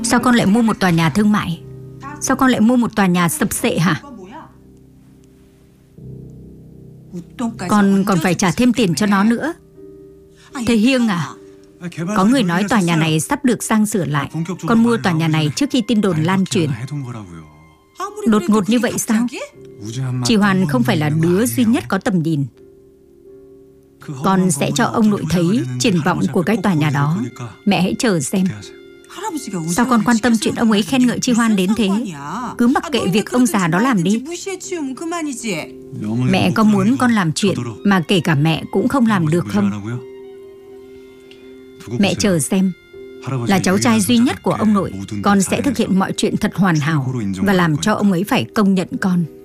Sao con lại mua một tòa nhà thương mại? Sao con lại mua một tòa nhà sập xệ hả? Con còn phải trả thêm tiền cho nó nữa. Thầy Hiêng à, có người nói tòa nhà này sắp được sang sửa lại. Con mua tòa nhà này trước khi tin đồn lan truyền. Đột ngột như vậy sao? Chị Hoàn không phải là đứa duy nhất có tầm nhìn. Con sẽ cho ông nội thấy triển vọng của cái tòa nhà đó. Mẹ hãy chờ xem. Sao con quan tâm chuyện ông ấy khen ngợi Chi Hoan đến thế? Cứ mặc kệ việc ông già đó làm đi. Mẹ có muốn con làm chuyện mà kể cả mẹ cũng không làm được không? Mẹ chờ xem. Là cháu trai duy nhất của ông nội, con sẽ thực hiện mọi chuyện thật hoàn hảo và làm cho ông ấy phải công nhận con.